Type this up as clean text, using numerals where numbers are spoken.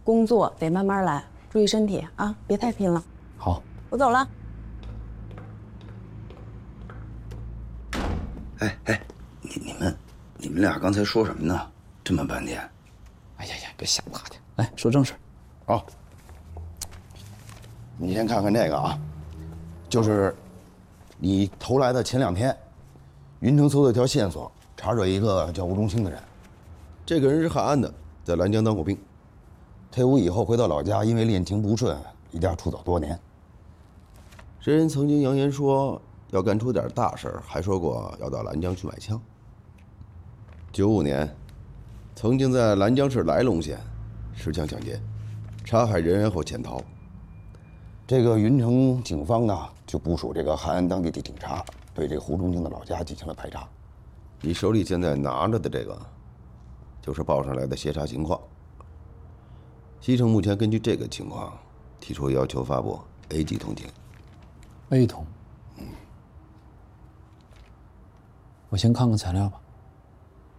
工作得慢慢来，注意身体啊，别太拼了。 好， 我走了。 哎，你们俩刚才说什么呢？这么半天。 哎呀，别瞎打听，来说正事。 好，你先看看这个啊，就是你投来的前2天，云城搜到一条线索，查着一个叫吴忠兴的人。这个人是汉安的，在兰江当过兵，退伍以后回到老家，因为恋情不顺，离家出走多年。这人曾经扬言说要干出点大事儿，还说过要到兰江去买枪。95年，曾经在兰江市来龙县持枪抢劫，杀害人员后潜逃。这个云城警方呢，就部署这个汉安当地的警察，对这个胡忠兴的老家进行了排查。你手里现在拿着的这个，就是报上来的协查情况。西城目前根据这个情况，提出要求发布 A 级通缉。 A 通。我先看看材料吧。